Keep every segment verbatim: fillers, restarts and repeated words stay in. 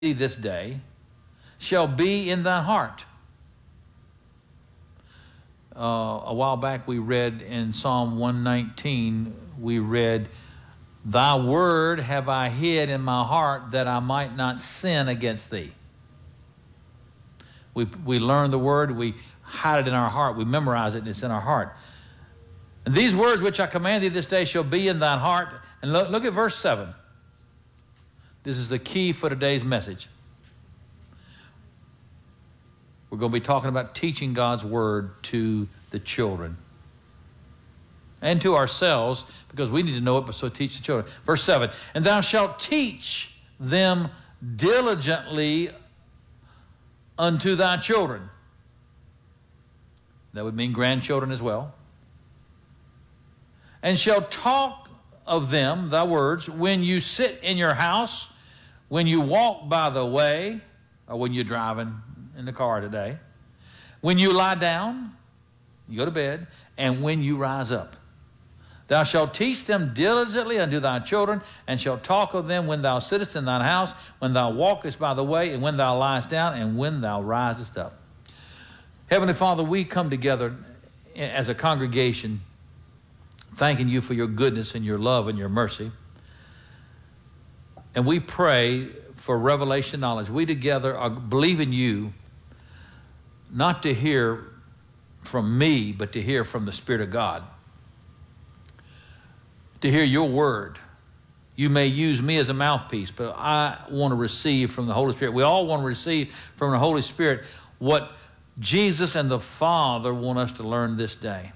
this day shall be in thy heart. Uh, a while back we read in Psalm one nineteen, we read, thy word have I hid in my heart that I might not sin against thee. We, we learn the word, we hide it in our heart, we memorize it, and it's in our heart. And these words which I command thee this day shall be in thine heart. And look, look at verse seven. This is the key for today's message. We're going to be talking about teaching God's word to the children and to ourselves, because we need to know it, but so teach the children. Verse seven, and thou shalt teach them diligently unto thy children. That would mean grandchildren as well. And shall talk of them, thy words, when you sit in your house, when you walk by the way, or when you're driving in the car today, when you lie down, you go to bed, and when you rise up. Thou shalt teach them diligently unto thy children, and shalt talk of them when thou sittest in thine house, when thou walkest by the way, and when thou liest down, and when thou risest up. Heavenly Father, we come together as a congregation thanking you for your goodness and your love and your mercy. And we pray for revelation knowledge. We together are believing you not to hear from me, but to hear from the Spirit of God. To hear your word. You may use me as a mouthpiece, but I want to receive from the Holy Spirit. We all want to receive from the Holy Spirit what Jesus and the Father want us to learn this day.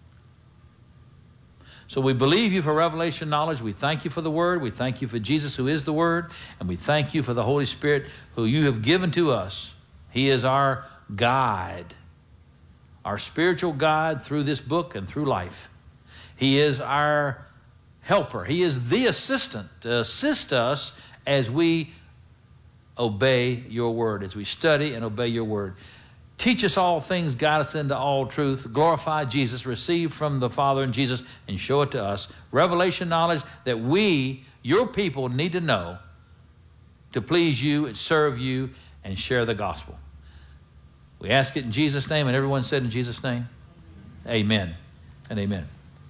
So we believe you for revelation knowledge. We thank you for the word. We thank you for Jesus, who is the word. And we thank you for the Holy Spirit, who you have given to us. He is our guide, our spiritual guide through this book and through life. He is our helper. He is the assistant to assist us as we obey your word, as we study and obey your word. Teach us all things, guide us into all truth, glorify Jesus, receive from the Father and Jesus, and show it to us. Revelation knowledge that we, your people, need to know to please you and serve you and share the gospel. We ask it in Jesus' name, and everyone said in Jesus' name, amen and amen.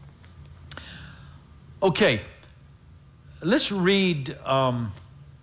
Okay, let's read... Um,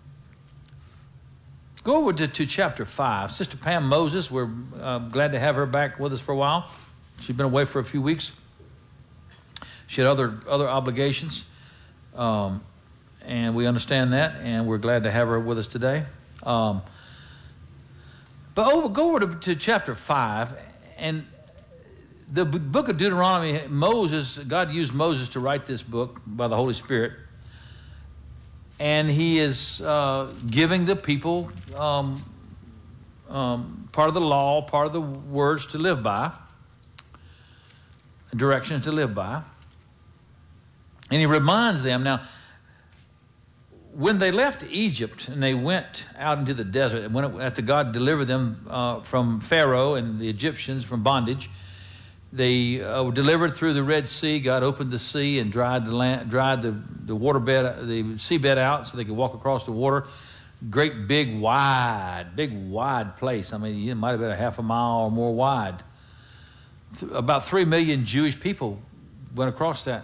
Go over to, to chapter five. Sister Pam Moses, we're uh, glad to have her back with us for a while. She's been away for a few weeks. She had other, other obligations, um, and we understand that, and we're glad to have her with us today. Um, but over, go over to, to chapter five, and the book of Deuteronomy, Moses, God used Moses to write this book by the Holy Spirit. And he is uh, giving the people um, um, part of the law, part of the words to live by, directions to live by. And he reminds them, now, when they left Egypt and they went out into the desert, and when it, after God delivered them uh, from Pharaoh and the Egyptians from bondage, they uh, were delivered through the Red Sea. God opened the sea and dried the land, dried the, the waterbed, the seabed out so they could walk across the water. Great, big, wide, big, wide place. I mean, it might have been a half a mile or more wide. Th- about three million Jewish people went across that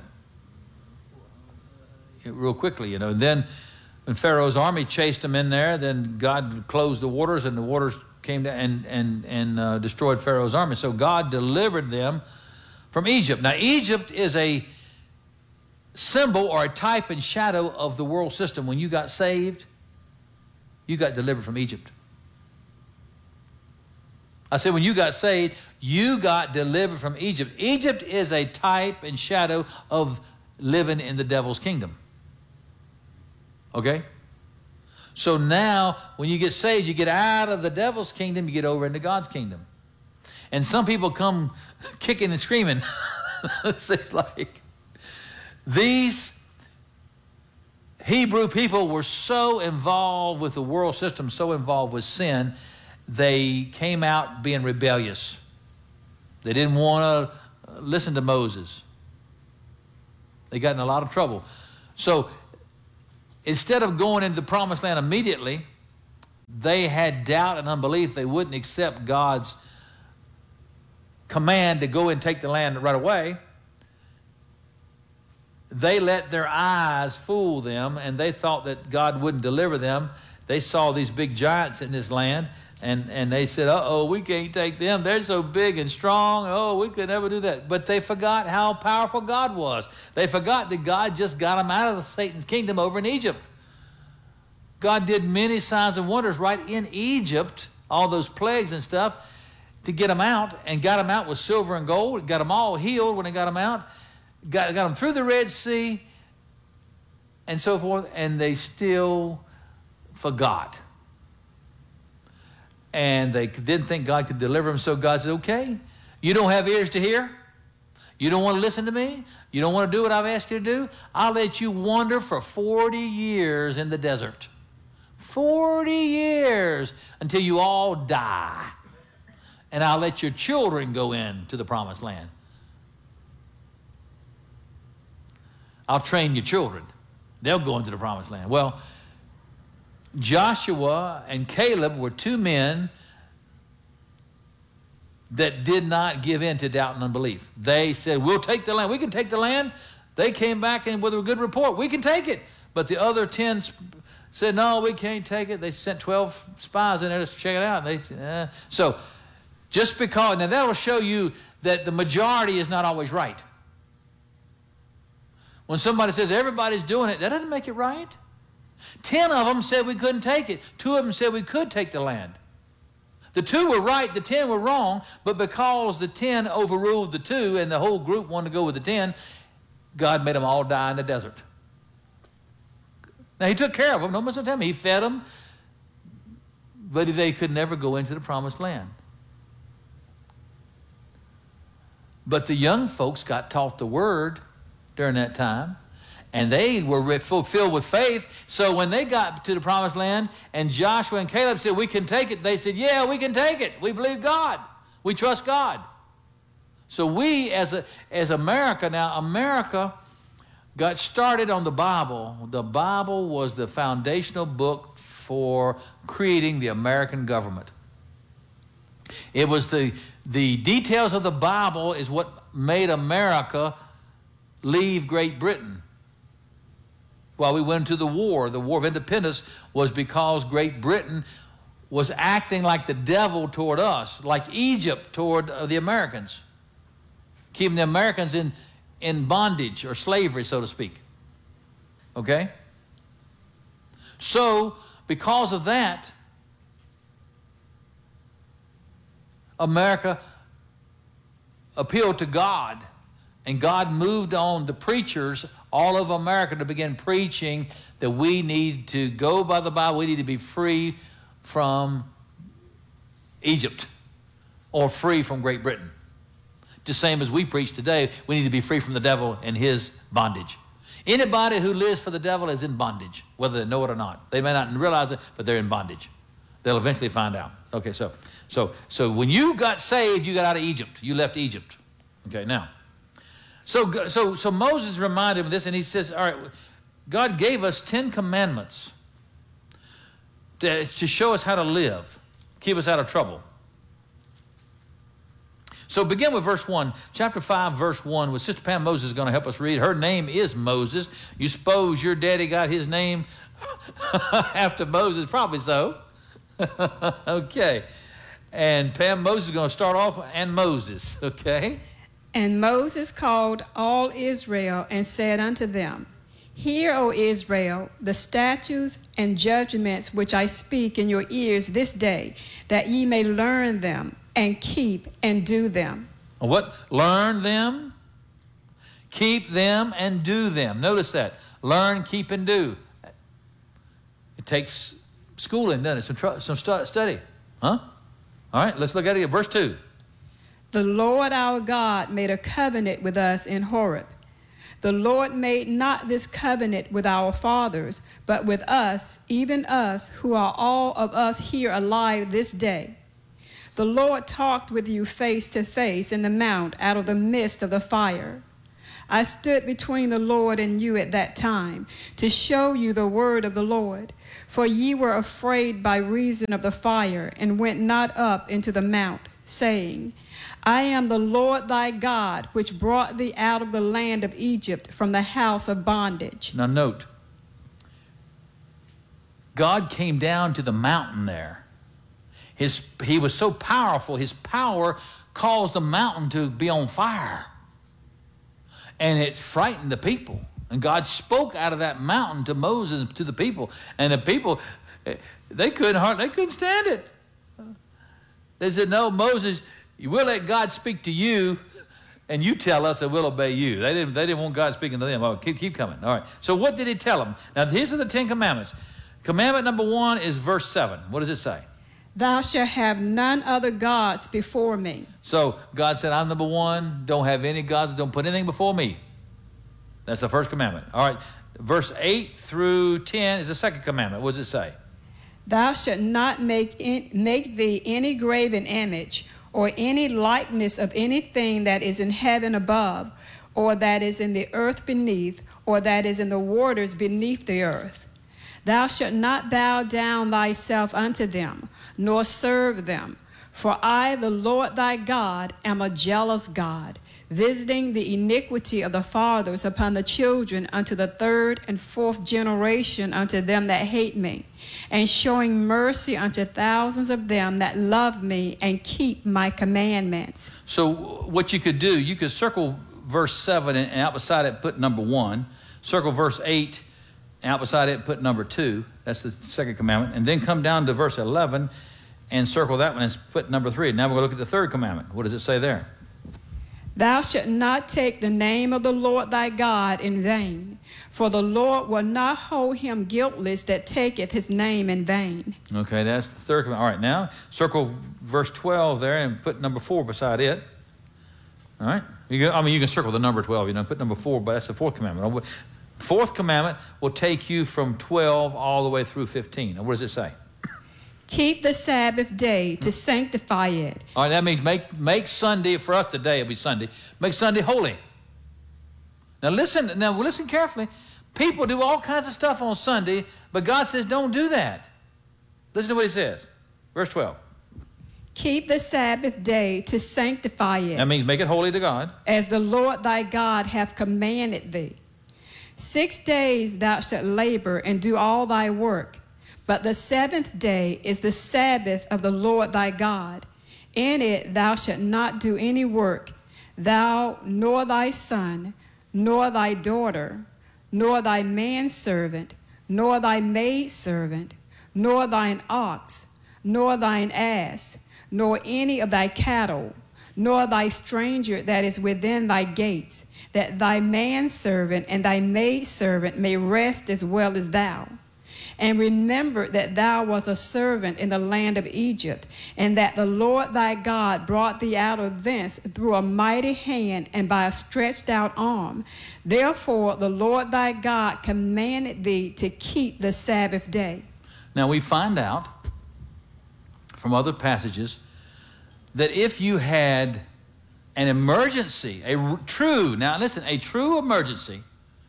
real quickly, you know. And then when Pharaoh's army chased them in there, then God closed the waters, and the waters came down and, and, and uh, destroyed Pharaoh's army. So God delivered them from Egypt. Now, Egypt is a symbol or a type and shadow of the world system. When you got saved, you got delivered from Egypt. I said when you got saved, you got delivered from Egypt. Egypt is a type and shadow of living in the devil's kingdom. Okay? So now, when you get saved, you get out of the devil's kingdom, you get over into God's kingdom. And some people come kicking and screaming. It's like these Hebrew people were so involved with the world system, so involved with sin, they came out being rebellious. They didn't want to listen to Moses. They got in a lot of trouble. So instead of going into the promised land immediately, they had doubt and unbelief. They wouldn't accept God's command to go and take the land right away. They let their eyes fool them, and they thought that God wouldn't deliver them. They saw these big giants in this land, and, and they said, uh-oh, we can't take them. They're so big and strong. Oh, we could never do that. But they forgot how powerful God was. They forgot that God just got them out of Satan's kingdom over in Egypt. God did many signs and wonders right in Egypt, all those plagues and stuff, to get them out, and got them out with silver and gold. Got them all healed when they got them out. Got, got them through the Red Sea and so forth, and they still forgot. And they didn't think God could deliver them, so God said, okay, you don't have ears to hear? You don't want to listen to me? You don't want to do what I've asked you to do? I'll let you wander for forty years in the desert. forty years until you all die. And I'll let your children go into the promised land. I'll train your children. They'll go into the promised land. Well, Joshua and Caleb were two men that did not give in to doubt and unbelief. They said, we'll take the land. We can take the land. They came back and with a good report. We can take it. But the other ten said, no, we can't take it. They sent twelve spies in there to check it out. And they, uh, so just because, now that will show you that the majority is not always right. When somebody says everybody's doing it, that doesn't make it right. Ten of them said we couldn't take it. Two of them said we could take the land. The two were right, the ten were wrong, but because the ten overruled the two and the whole group wanted to go with the ten, God made them all die in the desert. Now, he took care of them. No one's going to tell me. He fed them, but they could never go into the promised land. But the young folks got taught the word during that time, and they were filled with faith. So when they got to the promised land and Joshua and Caleb said, we can take it, they said, yeah, we can take it. We believe God. We trust God. So we as a, as America, now America got started on the Bible. The Bible was the foundational book for creating the American government. It was the, the details of the Bible is what made America leave Great Britain. While we went to the war, the War of Independence was because Great Britain was acting like the devil toward us, like Egypt toward uh, the Americans, keeping the Americans in, in bondage or slavery, so to speak. Okay? So, because of that, America appealed to God, and God moved on the preachers all over America to begin preaching that we need to go by the Bible. We need to be free from Egypt or free from Great Britain. Just same as we preach today, we need to be free from the devil and his bondage. Anybody who lives for the devil is in bondage, whether they know it or not. They may not realize it, but they're in bondage. They'll eventually find out. Okay, so so so when you got saved, you got out of Egypt. You left Egypt. Okay, now. So, so, so Moses reminded him of this, and he says, all right, God gave us Ten Commandments to, to show us how to live, keep us out of trouble. So begin with verse one, chapter five, verse one, which Sister Pam Moses is going to help us read. Her name is Moses. You suppose your daddy got his name after Moses? Probably so. Okay. And Pam Moses is going to start off, and Moses, okay? And Moses called all Israel and said unto them, Hear, O Israel, the statutes and judgments which I speak in your ears this day, that ye may learn them and keep and do them. What? Learn them, keep them, and do them. Notice that. Learn, keep, and do. It takes schooling, doesn't it? Some, tr- some stu- study. Huh? All right, let's look at it. Verse two. The Lord our God made a covenant with us in Horeb. The Lord made not this covenant with our fathers, but with us, even us, who are all of us here alive this day. The Lord talked with you face to face in the mount out of the midst of the fire. I stood between the Lord and you at that time to show you the word of the Lord. For ye were afraid by reason of the fire, and went not up into the mount, saying, I am the Lord thy God, which brought thee out of the land of Egypt from the house of bondage. Now note, God came down to the mountain there. His, he was so powerful, his power caused the mountain to be on fire. And it frightened the people. And God spoke out of that mountain to Moses and to the people. And the people, they couldn't hardly, they couldn't stand it. They said, no, Moses, we'll let God speak to you, and you tell us and we'll obey you. They didn't, they didn't want God speaking to them. Oh, keep, keep coming. All right. So what did he tell them? Now, these are the Ten Commandments. Commandment number one is verse seven. What does it say? Thou shalt have none other gods before me. So God said, I'm number one. Don't have any gods. Don't put anything before me. That's the first commandment. All right. Verse eight through ten is the second commandment. What does it say? Thou shalt not make, in, make thee any graven image, or any likeness of anything that is in heaven above, or that is in the earth beneath, or that is in the waters beneath the earth. Thou shalt not bow down thyself unto them, nor serve them. For I, the Lord thy God, am a jealous God, visiting the iniquity of the fathers upon the children unto the third and fourth generation unto them that hate me, and showing mercy unto thousands of them that love me and keep my commandments. So what you could do, you could circle verse seven and out beside it put number one, circle verse eight, out beside it put number two. That's the second commandment. And then come down to verse eleven and circle that one and put number three. Now we're going to look at the third commandment. What does it say there? Thou shalt not take the name of the Lord thy God in vain, for the Lord will not hold him guiltless that taketh his name in vain. Okay, that's the third commandment. All right, now circle verse twelve there and put number four beside it. All right? You can, I mean, you can circle the number twelve, you know, put number four, but that's the fourth commandment. Fourth commandment will take you from twelve all the way through fifteen. Now, what does it say? Keep the Sabbath day to sanctify it. All right, that means make, make Sunday, for us today it'll be Sunday, make Sunday holy. Now listen, now listen carefully. People do all kinds of stuff on Sunday, but God says don't do that. Listen to what he says. Verse twelve. Keep the Sabbath day to sanctify it. That means make it holy to God. As the Lord thy God hath commanded thee. Six days thou shalt labor and do all thy work. But the seventh day is the Sabbath of the Lord thy God. In it thou shalt not do any work, thou, nor thy son, nor thy daughter, nor thy manservant, nor thy maidservant, nor thine ox, nor thine ass, nor any of thy cattle, nor thy stranger that is within thy gates, that thy manservant and thy maidservant may rest as well as thou. And remember that thou wast a servant in the land of Egypt, and that the Lord thy God brought thee out of thence through a mighty hand and by a stretched out arm. Therefore the Lord thy God commanded thee to keep the Sabbath day. Now we find out from other passages that if you had an emergency, a true, now listen, a true emergency,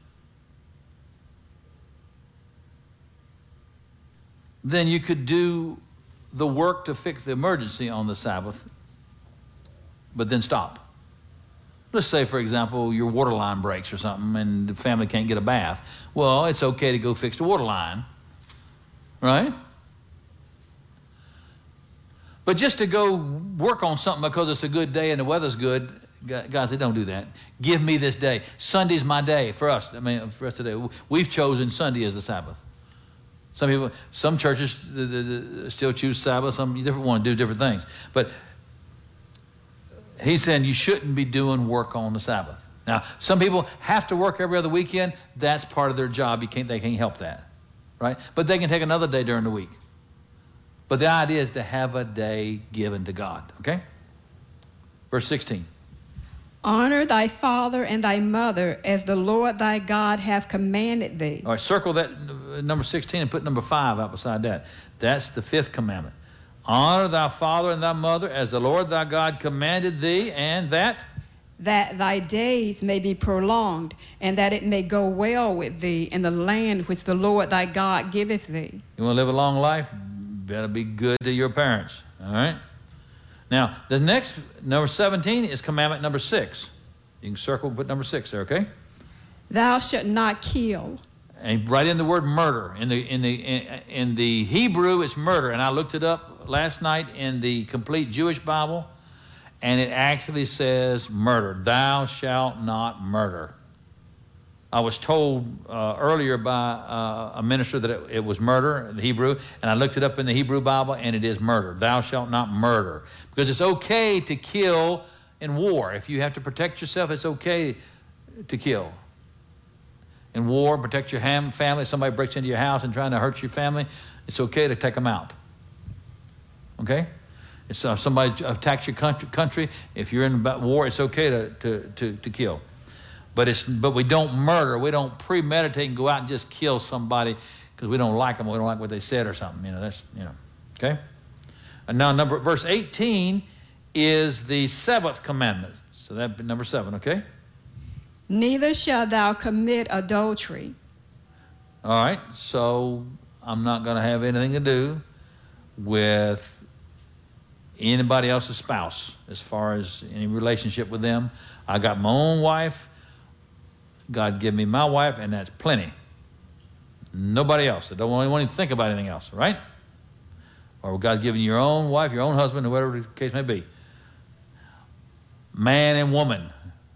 then you could do the work to fix the emergency on the Sabbath, but then stop. Let's say, for example, your water line breaks or something and the family can't get a bath. Well, it's okay to go fix the water line, right? But just to go work on something because it's a good day and the weather's good, God said, don't do that. Give me this day. Sunday's my day for us. I mean, for us today. We've chosen Sunday as the Sabbath. Some people, some churches still choose Sabbath. Some different want to do different things. But he's saying you shouldn't be doing work on the Sabbath. Now, some people have to work every other weekend. That's part of their job. You can't, they can't help that, right? But they can take another day during the week. But the idea is to have a day given to God, okay? Verse sixteen. Honor thy father and thy mother as the Lord thy God hath commanded thee. All right, circle that uh, number sixteen and put number five out beside that. That's the fifth commandment. Honor thy father and thy mother as the Lord thy God commanded thee, and that? that thy days may be prolonged, and that it may go well with thee in the land which the Lord thy God giveth thee. You want to live a long life? Better be good to your parents. All right? Now, the next, number seventeen, is commandment number six. You can circle and put number six there, okay? Thou shalt not kill. And write in the word murder. In the, in the, in, in the Hebrew, it's murder. And I looked it up last night in the Complete Jewish Bible, and it actually says murder. Thou shalt not murder. I was told uh, earlier by uh, a minister that it, it was murder, the Hebrew, and I looked it up in the Hebrew Bible, and it is murder. Thou shalt not murder. Because it's okay to kill in war. If you have to protect yourself, it's okay to kill. In war, protect your ham, family. If somebody breaks into your house and trying to hurt your family, it's okay to take them out. Okay? If uh, somebody attacks your country, country, if you're in war, it's okay to, to, to, to kill. But it's but we don't murder. We don't premeditate and go out and just kill somebody because we don't like them. We don't like what they said or something. You know, that's, you know, okay? And now number verse eighteen is the seventh commandment. So that number seven, okay? Neither shalt thou commit adultery. All right, so I'm not going to have anything to do with anybody else's spouse as far as any relationship with them. I got my own wife. God give me my wife, and that's plenty. Nobody else. I don't want to think about anything else, right? Or God's given you your own wife, your own husband, or whatever the case may be. Man and woman.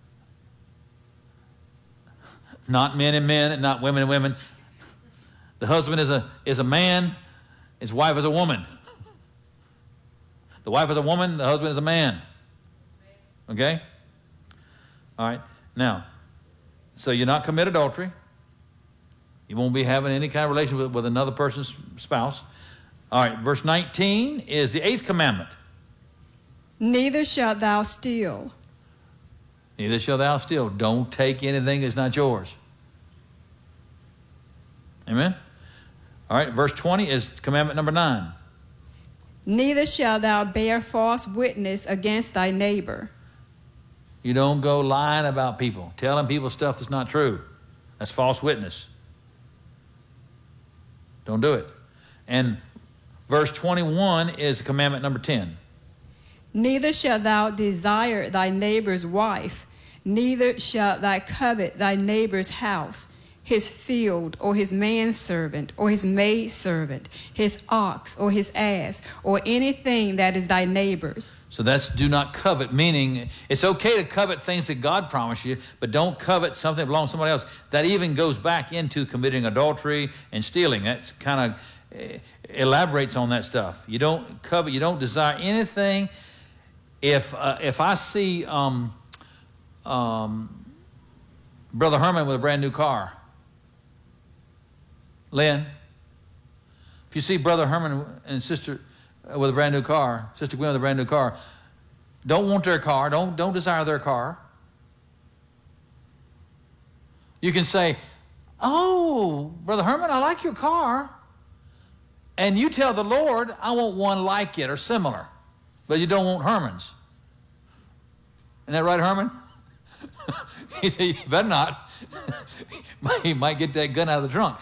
Not men and men, and not women and women. The husband is a, is a man. His wife is a woman. The wife is a woman. The husband is a man. Okay? All right. Now, so you're not commit adultery. You won't be having any kind of relation with, with another person's spouse. All right, verse nineteen is the eighth commandment. Neither shalt thou steal. Neither shalt thou steal. Don't take anything that's not yours. Amen? All right, verse twenty is commandment number nine. Neither shalt thou bear false witness against thy neighbor. You don't go lying about people, telling people stuff that's not true. That's false witness. Don't do it. And verse twenty-one is commandment number ten. Neither shalt thou desire thy neighbor's wife, neither shalt thou covet thy neighbor's house, his field, or his manservant, or his maidservant, his ox, or his ass, or anything that is thy neighbor's. So that's do not covet, meaning it's okay to covet things that God promised you, but don't covet something that belongs to somebody else. That even goes back into committing adultery and stealing. That's kind of uh, elaborates on that stuff. You don't covet, you don't desire anything. If uh, if I see um, um, Brother Herman with a brand new car, Lynn, if you see Brother Herman and Sister with a brand new car, Sister Gwen with a brand new car, don't want their car, don't, don't desire their car. You can say, oh, Brother Herman, I like your car. And you tell the Lord, I want one like it or similar. But you don't want Herman's. Isn't that right, Herman? He said, you better not. He might get that gun out of the trunk.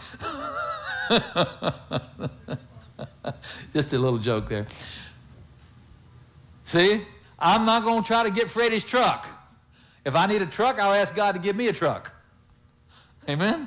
Just a little joke there. See, I'm not going to try to get Freddie's truck. If I need a truck, I'll ask God to give me a truck. Amen?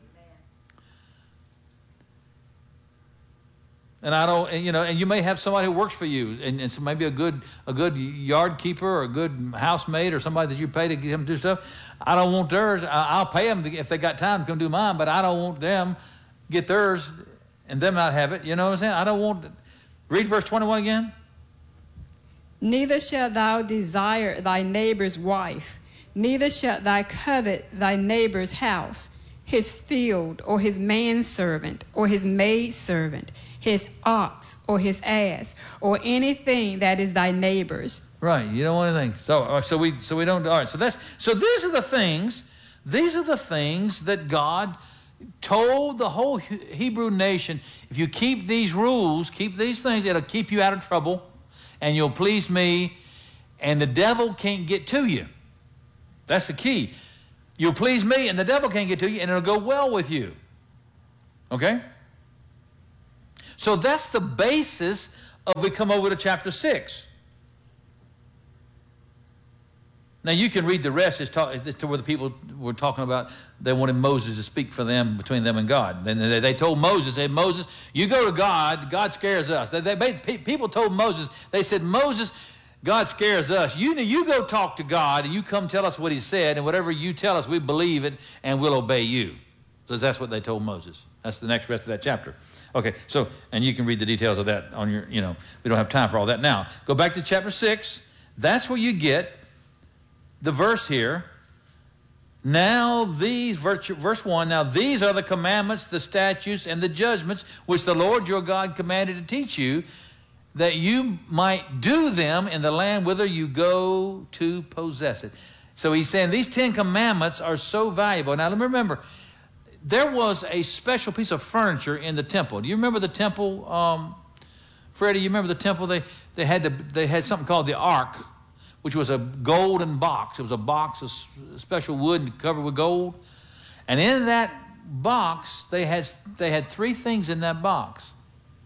And I don't, and, you know, and you may have somebody who works for you, and, and so maybe a good, a good yard keeper or a good housemaid or somebody that you pay to get them to do stuff. I don't want theirs. I, I'll pay them if they got time to come do mine, but I don't want them get theirs and them not have it. You know what I'm saying? I don't want. Read verse twenty-one again. Neither shalt thou desire thy neighbor's wife, neither shalt thou covet thy neighbor's house, his field, or his manservant, or his maidservant, his ox, or his ass, or anything that is thy neighbor's. Right, you don't want anything. So, so we, so we don't. All right. So that's. So these are the things. These are the things that God told the whole Hebrew nation. If you keep these rules, keep these things, it'll keep you out of trouble, and you'll please me, and the devil can't get to you. That's the key. You'll please me, and the devil can't get to you, and it'll go well with you. Okay? So that's the basis of we come over to chapter six. Now you can read the rest. It's, talk, it's to where the people were talking about they wanted Moses to speak for them, between them and God. And they, they told Moses, they said, Moses, you go to God. God scares us. They, they, people told Moses, they said, Moses, God scares us. You, you go talk to God, and you come tell us what he said, and whatever you tell us, we believe it, and we'll obey you. So that's what they told Moses. That's the next rest of that chapter. Okay, so, and you can read the details of that on your, you know, we don't have time for all that now. Go back to chapter six. That's where you get the verse here. Now these, verse one, now these are the commandments, the statutes, and the judgments which the Lord your God commanded to teach you, that you might do them in the land whither you go to possess it. So he's saying these Ten Commandments are so valuable. Now remember, there was a special piece of furniture in the temple. Do you remember the temple, um, Freddie? You remember the temple? They they had the, they had something called the Ark, which was a golden box. It was a box of special wood covered with gold. And in that box, they had, they had three things in that box.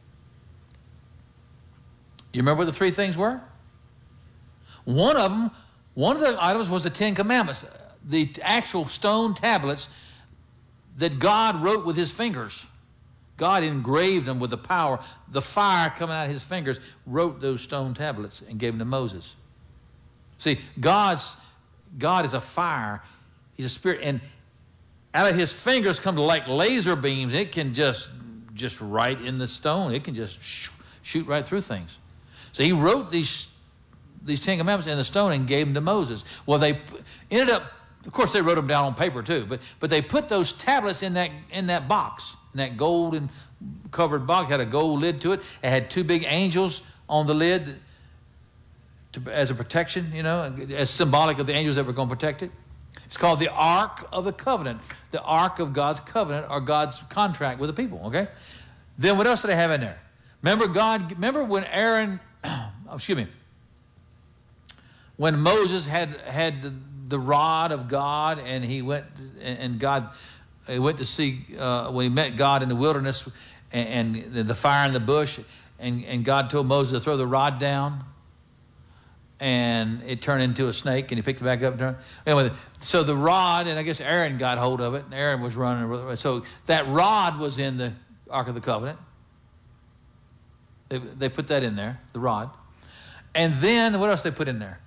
You remember what the three things were? One of them, one of the items was the Ten Commandments, the actual stone tablets that God wrote with his fingers. God engraved them with the power. The fire coming out of his fingers wrote those stone tablets and gave them to Moses. See, God's, God is a fire. He's a spirit. And out of his fingers come like laser beams. It can just, just write in the stone. It can just shoot right through things. So he wrote these, these Ten Commandments in the stone and gave them to Moses. Well, they ended up, of course, they wrote them down on paper too, but, but they put those tablets in that, in that box, in that golden covered box. It had a gold lid to it. It had two big angels on the lid to, as a protection, you know, as symbolic of the angels that were going to protect it. It's called the Ark of the Covenant, the Ark of God's covenant or God's contract with the people, okay? Then what else did they have in there? Remember God, remember when Aaron, excuse me, when Moses had, had the, the rod of God and he went, and God, he went to see, uh, when he met God in the wilderness and, and the fire in the bush, and, and God told Moses to throw the rod down, and it turned into a snake, and he picked it back up and turned. Anyway, so the rod, and I guess Aaron got hold of it, and Aaron was running. So that rod was in the Ark of the Covenant. They, they put that in there, the rod. And then, what else they put in there?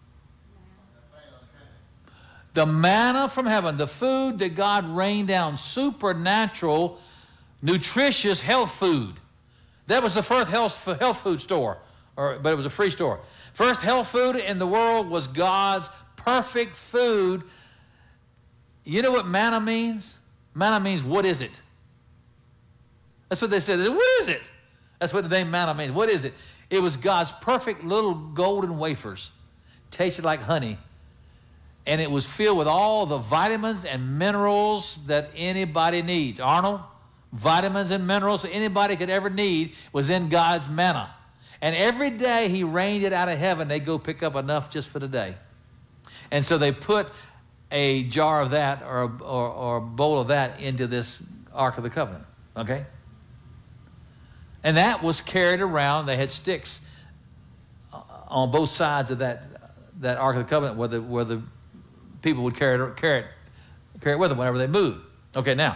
The manna from heaven, the food that God rained down, supernatural, nutritious health food. That was the first health, health food store, or, but it was a free store. First health food in the world was God's perfect food. You know what manna means? Manna means, what is it? That's what they said. What is it? That's what the name manna means. What is it? It was God's perfect little golden wafers. Tasted like honey. And it was filled with all the vitamins and minerals that anybody needs. Arnold, vitamins and minerals that anybody could ever need was in God's manna. And every day he rained it out of heaven. They go pick up enough just for the day. And so they put a jar of that or a, or, or a bowl of that into this Ark of the Covenant. Okay? And that was carried around. They had sticks on both sides of that, that Ark of the Covenant where the, where the people would carry it, carry, it, carry it with them whenever they moved. Okay, now.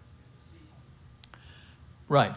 Right.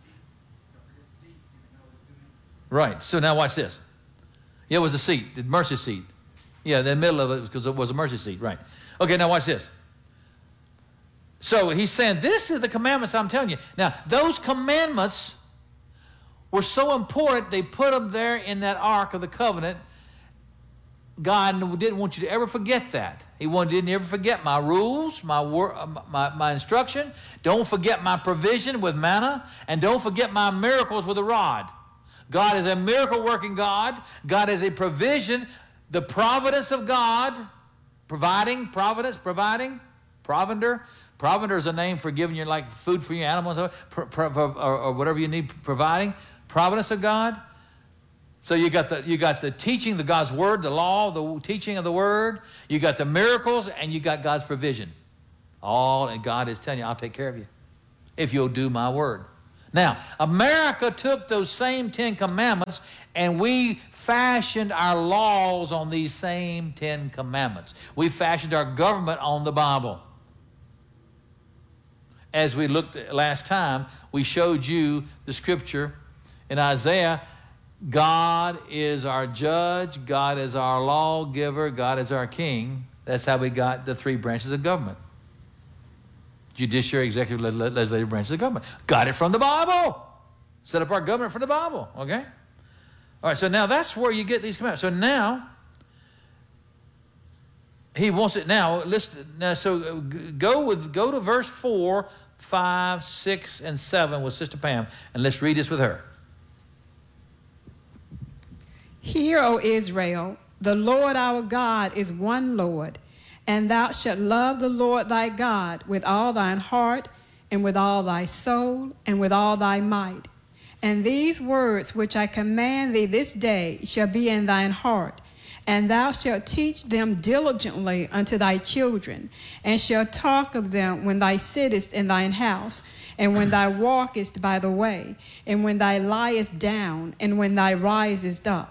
Right. So now watch this. Yeah, it was a seat, the mercy seat. Yeah, the middle of it was because it was a mercy seat. Right. Okay, now watch this. So he's saying, this is the commandments I'm telling you. Now, those commandments were so important, they put them there in that Ark of the Covenant. God didn't want you to ever forget that. He wanted you to never forget my rules, my, wor- my, my instruction. Don't forget my provision with manna, and don't forget my miracles with a rod. God is a miracle-working God. God is a provision, the providence of God, providing, providence, providing, provender. Provender is a name for giving you like food for your animals or, or, or whatever you need, providing. Providence of God. So you got the you got the teaching of God's word, the law, the teaching of the word. You got the miracles, and you got God's provision. All, and God is telling you, I'll take care of you if you'll do my word. Now, America took those same Ten Commandments, and we fashioned our laws on these same Ten Commandments. We fashioned our government on the Bible. As we looked at last time, we showed you the scripture in Isaiah. God is our judge. God is our lawgiver. God is our king. That's how we got the three branches of government. Judiciary, executive, legislative branches of government. Got it from the Bible. Set up our government from the Bible, okay? All right, so now that's where you get these commandments. So now, he wants it now. Listen, now, so go with go to verse four, five, six, and seven with Sister Pam, and let's read this with her. Hear, O Israel, the Lord our God is one Lord, and thou shalt love the Lord thy God with all thine heart, and with all thy soul, and with all thy might. And these words which I command thee this day shall be in thine heart, and thou shalt teach them diligently unto thy children, and shalt talk of them when thou sittest in thine house, and when thou walkest by the way, and when thou liest down, and when thou risest up.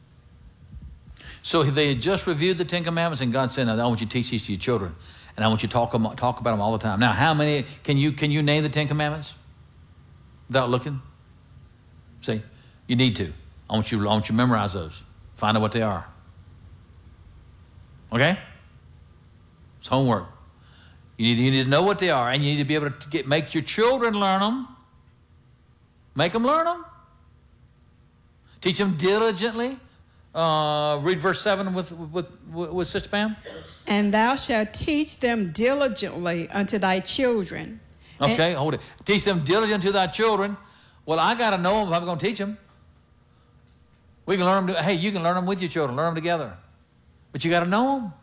So they had just reviewed the Ten Commandments, and God said, now, I want you to teach these to your children, and I want you to talk, them, talk about them all the time. Now, how many, can you, can you name the Ten Commandments without looking? See, you need to. I want you, I want you to memorize those. Find out what they are. Okay? It's homework. You need, you need to know what they are, and you need to be able to get, make your children learn them. Make them learn them. Teach them diligently. Uh, read verse seven with, with, with, with Sister Pam. And thou shalt teach them diligently unto thy children. Okay, and, hold it. Teach them diligently to thy children. Well, I got to know them if I'm going to teach them. We can learn them. To, hey, you can learn them with your children. Learn them together. But you got to know them.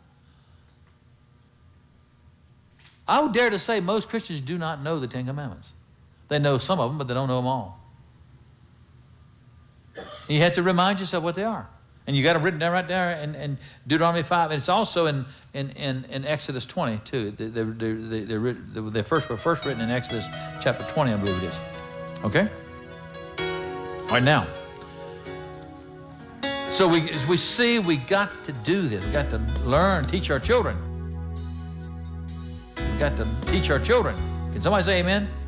I would dare to say most Christians do not know the Ten Commandments. They know some of them, but they don't know them all. You have to remind yourself what they are. And you got them written down right there in, in Deuteronomy five. And it's also in, in, in, in Exodus twenty, too. They're, they're, they're, they're, they're first, were first written in Exodus chapter twenty, I believe it is. Okay? All right, now. So we, as we see, we got to do this. We got to learn, teach our children. We got to teach our children. Can somebody say amen?